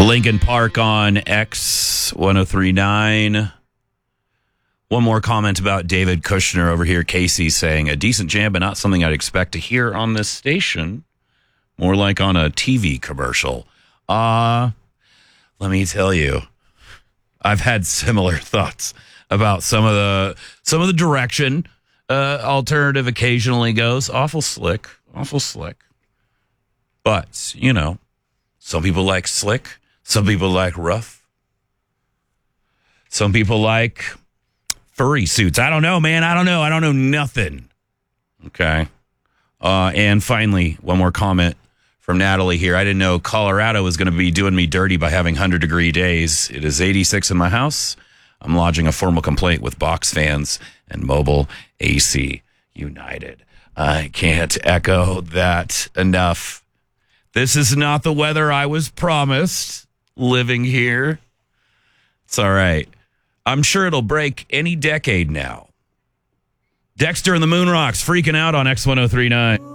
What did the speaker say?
Lincoln Park on X1039. One more comment about David Kushner over here. Casey saying, a decent jam, but not something I'd expect to hear on this station. More like on a TV commercial. Let me tell you, I've had similar thoughts about some of the direction alternative occasionally goes. Awful slick. But, you know, some people like slick. Some people like rough. Some people like furry suits. I don't know, man. I don't know nothing. Okay. And finally, one more comment from Natalie here. I didn't know Colorado was going to be doing me dirty by having 100-degree days. It is 86 in my house. I'm lodging a formal complaint with Box Fans and Mobile AC United. I can't echo that enough. This is not the weather I was promised living here. It's all right. I'm sure it'll break any decade now. Dexter and the Moon Rocks freaking out on X1039.